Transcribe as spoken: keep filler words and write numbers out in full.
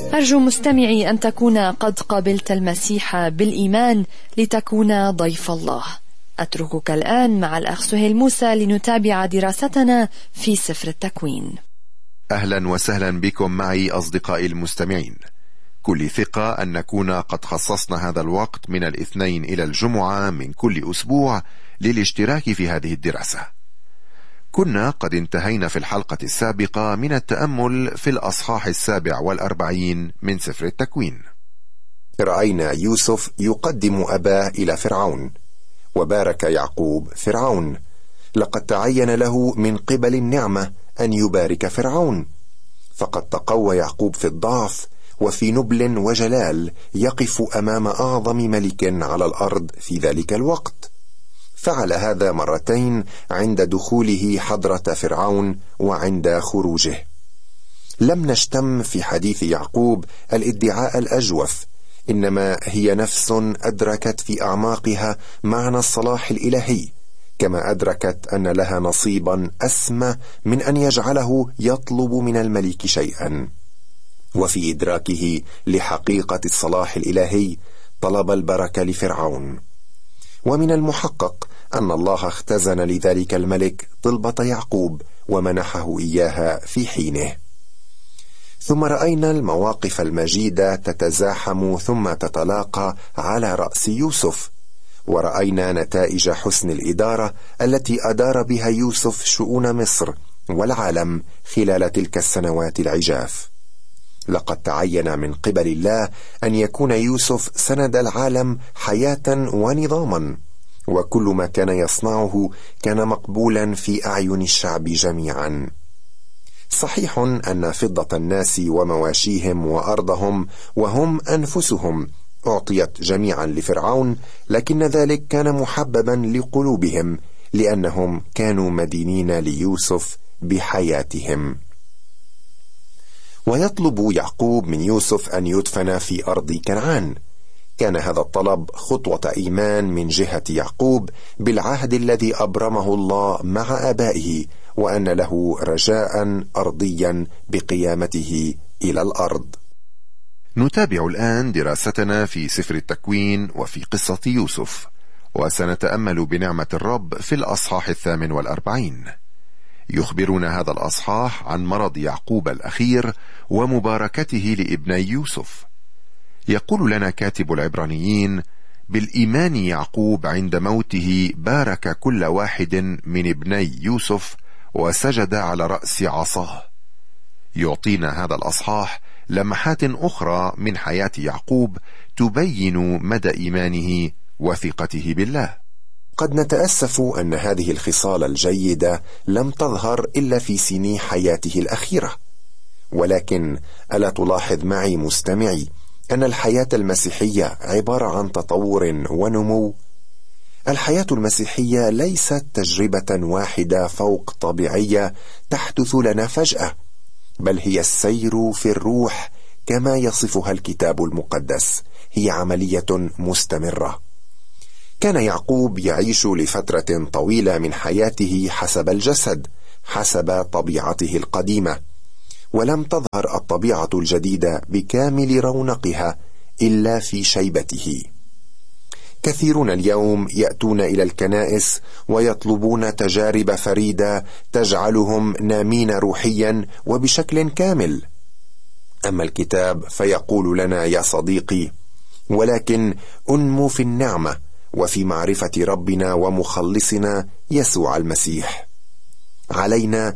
أرجو مستمعي أن تكون قد قابلت المسيح بالإيمان لتكون ضيف الله. أتركك الآن مع الأخ سهيل موسى لنتابع دراستنا في سفر التكوين. أهلا وسهلا بكم معي أصدقائي المستمعين. كل ثقة أن نكون قد خصصنا هذا الوقت من الاثنين إلى الجمعة من كل أسبوع للاشتراك في هذه الدراسة. كنا قد انتهينا في الحلقة السابقة من التأمل في الأصحاح السابع والأربعين من سفر التكوين. رأينا يوسف يقدم أباه إلى فرعون، وبارك يعقوب فرعون. لقد تعين له من قبل النعمة أن يبارك فرعون، فقد تقوى يعقوب في الضعف وفي نبل وجلال يقف أمام أعظم ملك على الأرض في ذلك الوقت. فعل هذا مرتين عند دخوله حضرة فرعون وعند خروجه. لم نشتم في حديث يعقوب الادعاء الأجوف، إنما هي نفس أدركت في أعماقها معنى الصلاح الإلهي، كما أدركت أن لها نصيبا أسمى من أن يجعله يطلب من الملك شيئا. وفي إدراكه لحقيقة الصلاح الإلهي طلب البركة لفرعون. ومن المحقق أن الله اختزن لذلك الملك طلبة يعقوب ومنحه إياها في حينه. ثم رأينا المواقف المجيدة تتزاحم ثم تتلاقى على رأس يوسف، ورأينا نتائج حسن الإدارة التي أدار بها يوسف شؤون مصر والعالم خلال تلك السنوات العجاف. لقد تعين من قبل الله أن يكون يوسف سند العالم حياة ونظاما، وكل ما كان يصنعه كان مقبولا في أعين الشعب جميعا. صحيح أن فضة الناس ومواشيهم وأرضهم وهم أنفسهم أعطيت جميعا لفرعون، لكن ذلك كان محببا لقلوبهم لأنهم كانوا مدينين ليوسف بحياتهم. ويطلب يعقوب من يوسف أن يدفن في أرض كنعان. كان هذا الطلب خطوة إيمان من جهة يعقوب بالعهد الذي أبرمه الله مع آبائه، وأن له رجاء أرضيا بقيامته إلى الأرض. نتابع الآن دراستنا في سفر التكوين وفي قصة يوسف، وسنتأمل بنعمة الرب في الأصحاح الثامن والأربعين. يخبرنا هذا الأصحاح عن مرض يعقوب الأخير ومباركته لابني يوسف. يقول لنا كاتب العبرانيين: بالإيمان يعقوب عند موته بارك كل واحد من ابني يوسف وسجد على رأس عصاه. يعطينا هذا الأصحاح لمحات أخرى من حياة يعقوب تبين مدى إيمانه وثقته بالله. قد نتأسف أن هذه الخصال الجيدة لم تظهر إلا في سنين حياته الأخيرة، ولكن ألا تلاحظ معي مستمعي أن الحياة المسيحية عبارة عن تطور ونمو؟ الحياة المسيحية ليست تجربة واحدة فوق طبيعية تحدث لنا فجأة، بل هي السير في الروح كما يصفها الكتاب المقدس. هي عملية مستمرة. كان يعقوب يعيش لفترة طويلة من حياته حسب الجسد، حسب طبيعته القديمة، ولم تظهر الطبيعة الجديدة بكامل رونقها إلا في شيبته. كثيرون اليوم يأتون إلى الكنائس ويطلبون تجارب فريدة تجعلهم نامين روحيا وبشكل كامل. أما الكتاب فيقول لنا يا صديقي: ولكن أنمو في النعمة وفي معرفة ربنا ومخلصنا يسوع المسيح. علينا